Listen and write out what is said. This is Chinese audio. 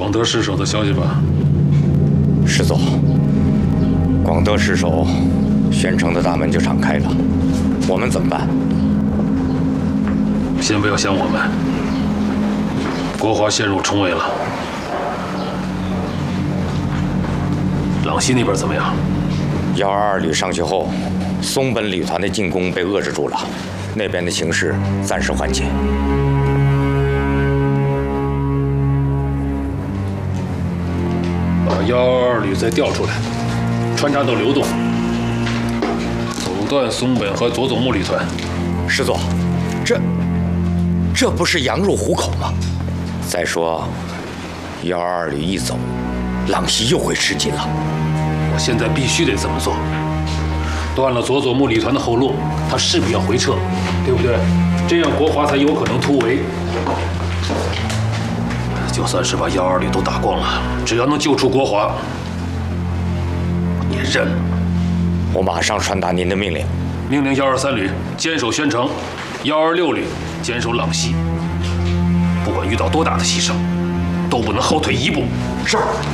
广德失守的消息吧？ 师祖，广德失守，宣城的大门就敞开了，我们怎么办？ 先不要想我们，国华陷入重围了。朗西那边怎么样 122旅上去后，松本旅团的进攻被遏制住了，那边的形势暂时缓解。 把122旅再调出来，穿插到流动，阻断松本和佐佐木旅团。 师祖，这不是羊入虎口吗？再说，122旅一走，朗西又会吃紧了。 我现在必须得这么做，断了佐佐木旅团的后路，他势必要回撤，对不对？这样国华才有可能突围。就算是把122旅都打光了，只要能救出国华，也认了。 我马上传达您的命令。 命令123旅坚守宣城，126旅坚守朗西。不管遇到多大的牺牲，都不能后退一步。 是。